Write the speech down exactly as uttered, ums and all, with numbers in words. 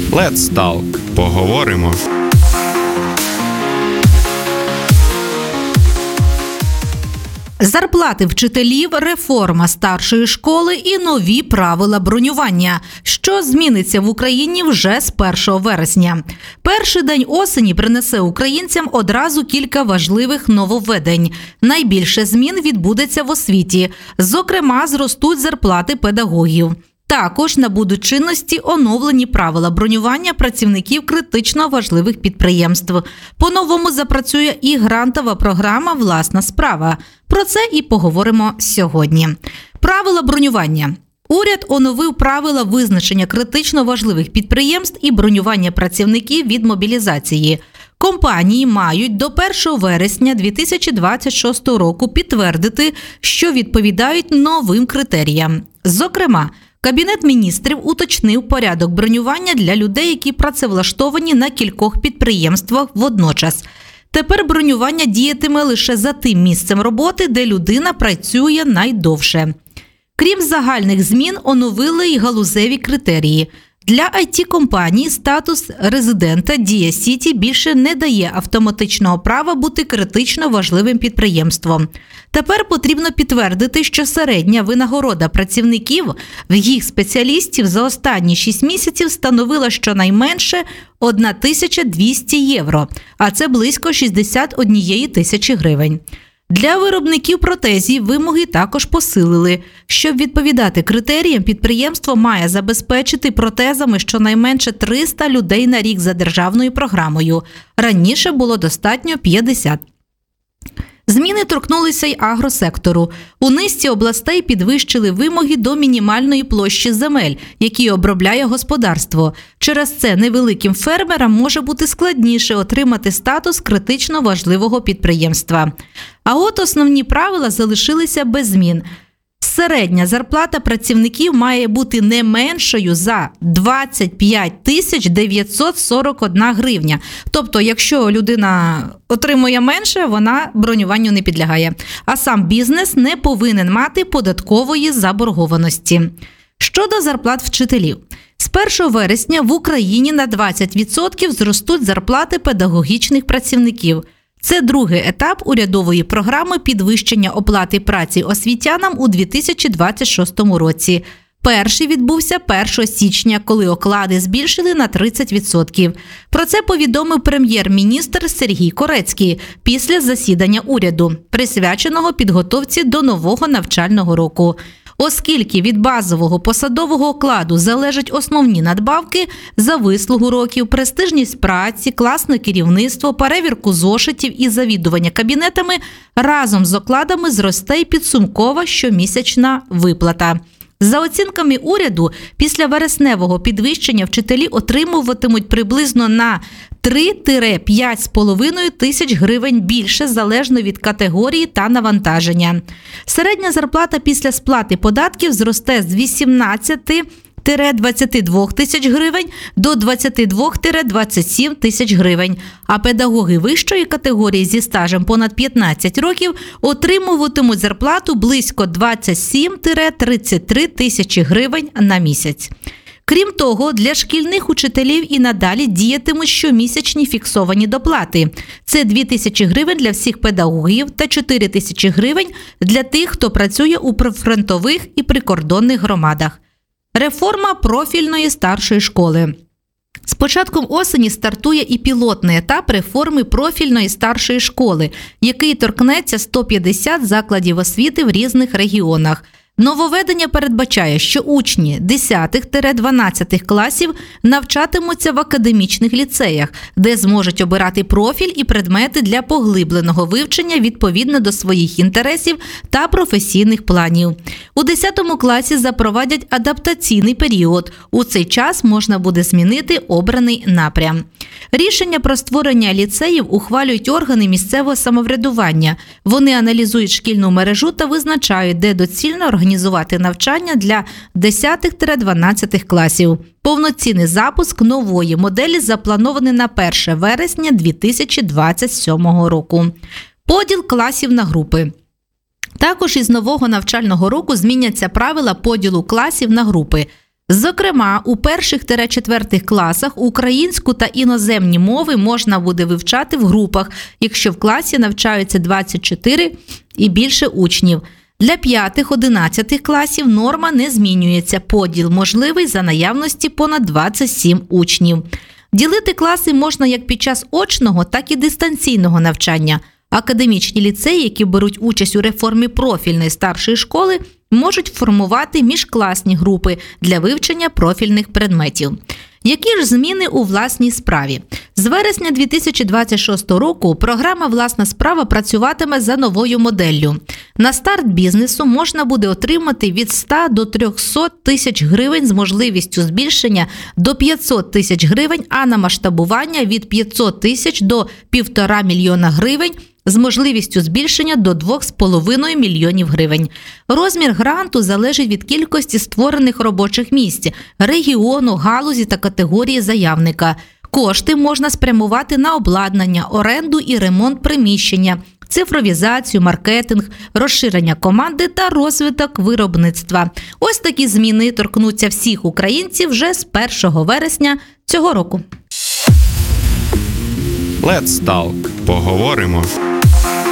Let's Talk. Поговоримо. Зарплати вчителів, реформа старшої школи і нові правила бронювання. Що зміниться в Україні вже з першого вересня? Перший день осені принесе українцям одразу кілька важливих нововведень. Найбільше змін відбудеться в освіті. Зокрема, зростуть зарплати педагогів. Також набудуть чинності оновлені правила бронювання працівників критично важливих підприємств. По-новому запрацює і грантова програма «Власна справа». Про це і поговоримо сьогодні. Правила бронювання. Уряд оновив правила визначення критично важливих підприємств і бронювання працівників від мобілізації. Компанії мають до першого вересня дві тисячі двадцять шостого року підтвердити, що відповідають новим критеріям. Зокрема, Кабінет міністрів уточнив порядок бронювання для людей, які працевлаштовані на кількох підприємствах водночас. Тепер бронювання діятиме лише за тим місцем роботи, де людина працює найдовше. Крім загальних змін, оновили й галузеві критерії. Для ай ті-компаній статус резидента Дія Сіті більше не дає автоматичного права бути критично важливим підприємством. Тепер потрібно підтвердити, що середня винагорода працівників в їх спеціалістів за останні шість місяців становила щонайменше тисяча двісті євро, а це близько шістдесят однієї тисячі гривень. Для виробників протезів вимоги також посилили. Щоб відповідати критеріям, підприємство має забезпечити протезами щонайменше триста людей на рік за державною програмою. Раніше було достатньо п'ятдесят. Зміни торкнулися й агросектору. У низці областей підвищили вимоги до мінімальної площі земель, які обробляє господарство. Через це невеликим фермерам може бути складніше отримати статус критично важливого підприємства. А от основні правила залишилися без змін. Середня зарплата працівників має бути не меншою за двадцять п'ять тисяч дев'ятсот сорок одна гривня. Тобто, якщо людина отримує менше, вона бронюванню не підлягає. А сам бізнес не повинен мати податкової заборгованості. Щодо зарплат вчителів. З першого вересня в Україні на двадцять відсотків зростуть зарплати педагогічних працівників. Це другий етап урядової програми підвищення оплати праці освітянам у дві тисячі двадцять шостому році. Перший відбувся першого січня, коли оклади збільшили на тридцять відсотків. Про це повідомив прем'єр-міністр Сергій Корецький після засідання уряду, присвяченого підготовці до нового навчального року. Оскільки від базового посадового окладу залежать основні надбавки за вислугу років, престижність праці, класне керівництво, перевірку зошитів і завідування кабінетами, разом з окладами зросте й підсумкова щомісячна виплата. За оцінками уряду, після вересневого підвищення вчителі отримуватимуть приблизно на три-п'ять з половиною тисяч гривень більше, залежно від категорії та навантаження. Середня зарплата після сплати податків зросте з вісімнадцяти до двадцяти двох тисяч гривень до двадцяти двох - двадцяти семи тисяч гривень, а педагоги вищої категорії зі стажем понад п'ятнадцять років отримуватимуть зарплату близько двадцять сім - тридцять три тисячі гривень на місяць. Крім того, для шкільних учителів і надалі діятимуть щомісячні фіксовані доплати. Це дві тисячі гривень для всіх педагогів та чотири тисячі гривень для тих, хто працює у прифронтових і прикордонних громадах. Реформа профільної старшої школи. З початком осені стартує і пілотний етап реформи профільної старшої школи, який торкнеться сто п'ятдесят закладів освіти в різних регіонах. Нововведення передбачає, що учні десятих-дванадцятих класів навчатимуться в академічних ліцеях, де зможуть обирати профіль і предмети для поглибленого вивчення відповідно до своїх інтересів та професійних планів. У десятому класі запровадять адаптаційний період. У цей час можна буде змінити обраний напрям. Рішення про створення ліцеїв ухвалюють органи місцевого самоврядування. Вони аналізують шкільну мережу та визначають, де доцільно організувати навчання для десятих-дванадцятих класів. Повноцінний запуск нової моделі запланований на перше вересня дві тисячі двадцять сьомого року. Поділ класів на групи. Також із нового навчального року зміняться правила поділу класів на групи. Зокрема, у перших-четвертих класах українську та іноземні мови можна буде вивчати в групах, якщо в класі навчаються двадцять чотири і більше учнів. Для п'ятих-одинадцятих класів норма не змінюється, поділ можливий за наявності понад двадцять сім учнів. Ділити класи можна як під час очного, так і дистанційного навчання. Академічні ліцеї, які беруть участь у реформі профільної старшої школи, можуть формувати міжкласні групи для вивчення профільних предметів. Які ж зміни у власній справі? З вересня дві тисячі двадцять шостого року програма «Власна справа» працюватиме за новою моделлю. На старт бізнесу можна буде отримати від ста до трьохсот тисяч гривень з можливістю збільшення до п'ятсот тисяч гривень, а на масштабування від п'ятсот тисяч до півтора мільйона гривень з можливістю збільшення до двох з половиною мільйонів гривень. Розмір гранту залежить від кількості створених робочих місць, регіону, галузі та категорії заявника. Кошти можна спрямувати на обладнання, оренду і ремонт приміщення, цифровізацію, маркетинг, розширення команди та розвиток виробництва. Ось такі зміни торкнуться всіх українців вже з першого вересня цього року. Let's Talk. Поговоримо.